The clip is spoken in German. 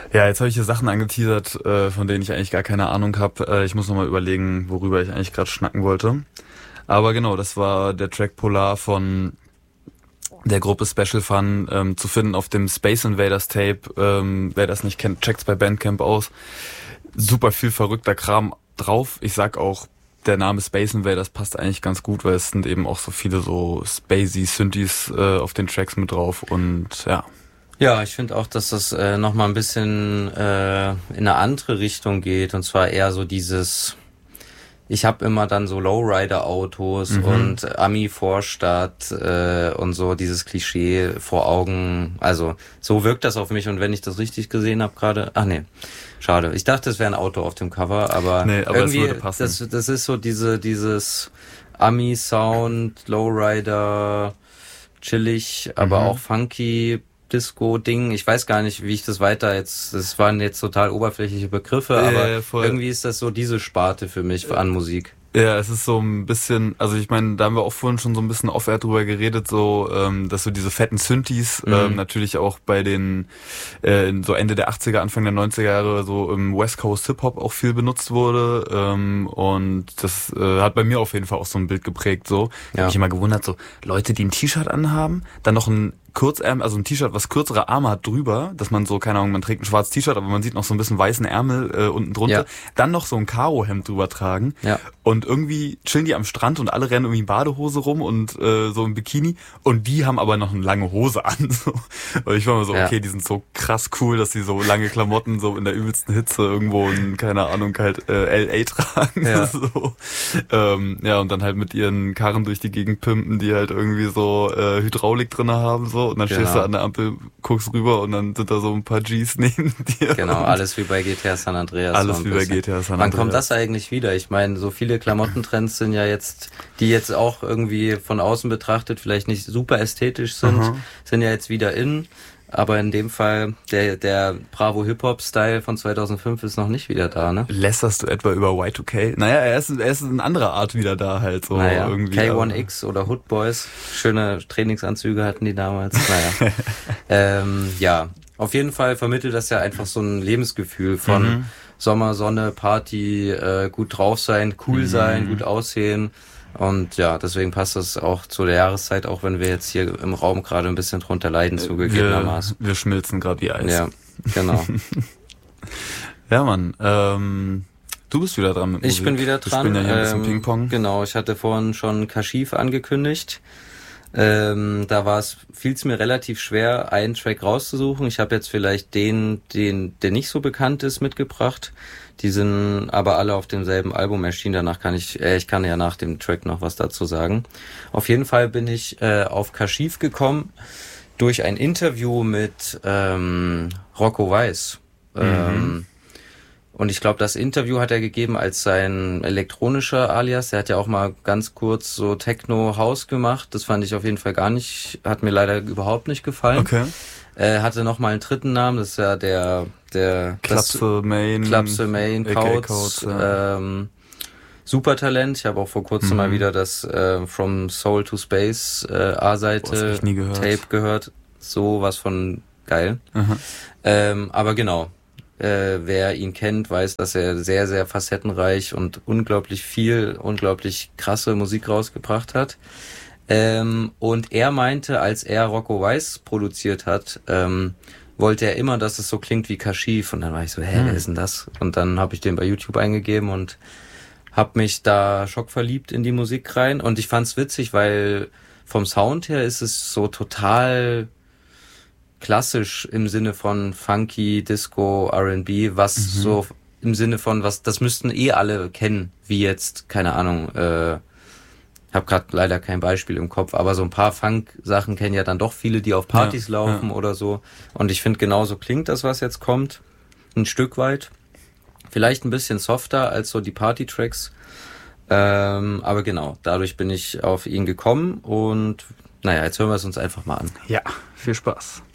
Ja, jetzt habe ich hier Sachen angeteasert, von denen ich eigentlich gar keine Ahnung habe. Ich muss nochmal überlegen, worüber ich eigentlich gerade schnacken wollte. Aber genau, das war der Track Polar von der Gruppe Special Fun, zu finden auf dem Space Invaders Tape. Wer das nicht kennt, checkt's bei Bandcamp aus. Super viel verrückter Kram drauf. Ich sag auch, der Name Space Invaders passt eigentlich ganz gut, weil es sind eben auch so viele so spacey Synthes auf den Tracks mit drauf und ja. Ja, ich finde auch, dass das nochmal ein bisschen in eine andere Richtung geht, und zwar eher so dieses, ich habe immer dann so Lowrider-Autos und Ami-Vorstadt und so dieses Klischee vor Augen. Also so wirkt das auf mich, und wenn ich das richtig gesehen habe gerade, ach nee, schade. Ich dachte, es wäre ein Auto auf dem Cover, aber irgendwie, es würde passen. Das ist so dieses Ami-Sound, Lowrider, chillig, aber auch funky, Disco-Ding. Ich weiß gar nicht, wie ich das weiter jetzt, das waren jetzt total oberflächliche Begriffe, aber irgendwie ist das so diese Sparte für mich an Musik. Ja, es ist so ein bisschen, also ich meine, da haben wir auch vorhin schon so ein bisschen off-air drüber geredet, so, dass so diese fetten Synthes natürlich auch bei den so Ende der 80er, Anfang der 90er Jahre so im West Coast Hip-Hop auch viel benutzt wurde, und das hat bei mir auf jeden Fall auch so ein Bild geprägt, so. Ich habe mich immer gewundert, so Leute, die ein T-Shirt anhaben, dann noch ein Kurzärmel, also ein T-Shirt, was kürzere Arme hat drüber, dass man so, keine Ahnung, man trägt ein schwarzes T-Shirt, aber man sieht noch so ein bisschen weißen Ärmel unten drunter, dann noch so ein Karo-Hemd drüber tragen und irgendwie chillen die am Strand und alle rennen irgendwie in Badehose rum und so im Bikini, und die haben aber noch eine lange Hose an. So. Und ich war mir so, okay, die sind so krass cool, dass die so lange Klamotten so in der übelsten Hitze irgendwo in, keine Ahnung, halt LA tragen. So. Und dann halt mit ihren Karren durch die Gegend pimpen, die halt irgendwie so Hydraulik drinne haben, so. Und dann stehst du an der Ampel, guckst rüber und dann sind da so ein paar Gs neben dir. Genau, alles wie bei GTA San Andreas. Alles wie bei GTA San Andreas. Wann kommt das eigentlich wieder? Ich meine, so viele Klamottentrends sind ja jetzt, die jetzt auch irgendwie von außen betrachtet vielleicht nicht super ästhetisch sind, sind ja jetzt wieder in. Aber in dem Fall, der Bravo Hip-Hop-Style von 2005 ist noch nicht wieder da, ne? Lässerst du etwa über Y2K? Naja, er ist in anderer Art wieder da halt so irgendwie. K1X oder Hood Boys, schöne Trainingsanzüge hatten die damals. Naja. Auf jeden Fall vermittelt das ja einfach so ein Lebensgefühl von Sommer, Sonne, Party, gut drauf sein, cool sein, gut aussehen. Und ja, deswegen passt das auch zu der Jahreszeit, auch wenn wir jetzt hier im Raum gerade ein bisschen drunter leiden, zugegebenermaßen. Wir schmilzen gerade wie Eis. Ja, genau. Ja, Mann. Du bist wieder dran mit Musik. Ich bin wieder dran. Wir spielen ja hier ein bisschen Ping-Pong. Genau, ich hatte vorhin schon Kashif angekündigt. Da fiel es mir relativ schwer, einen Track rauszusuchen. Ich habe jetzt vielleicht den, der nicht so bekannt ist, mitgebracht. Die sind aber alle auf demselben Album erschienen. Danach ich kann ja nach dem Track noch was dazu sagen. Auf jeden Fall bin ich auf Kashif gekommen durch ein Interview mit Rocco Weiss. Und ich glaube, das Interview hat er gegeben als sein elektronischer Alias. Er hat ja auch mal ganz kurz so Techno-House gemacht. Das fand ich auf jeden Fall hat mir leider überhaupt nicht gefallen. Okay. Hatte noch mal einen dritten Namen, das ist ja der Klapse Main Kautz. Super Talent. Ich habe auch vor kurzem mal wieder das From Soul to Space A-Seite Tape gehört. So was von geil. Aber genau. Wer ihn kennt, weiß, dass er sehr, sehr facettenreich und unglaublich krasse Musik rausgebracht hat. Und er meinte, als er Rocco Weiss produziert hat, wollte er immer, dass es so klingt wie Kashif. Und dann war ich so, wer ist denn das? Und dann habe ich den bei YouTube eingegeben und habe mich da schockverliebt in die Musik rein. Und ich fand's witzig, weil vom Sound her ist es so total klassisch im Sinne von Funky, Disco, R&B, was so im Sinne von, das müssten alle kennen, wie jetzt, keine Ahnung, hab gerade leider kein Beispiel im Kopf, aber so ein paar Funk-Sachen kennen ja dann doch viele, die auf Partys laufen oder so. Und ich finde, genauso klingt das, was jetzt kommt, ein Stück weit. Vielleicht ein bisschen softer als so die Party-Tracks, aber genau, dadurch bin ich auf ihn gekommen und naja, jetzt hören wir es uns einfach mal an. Ja, viel Spaß.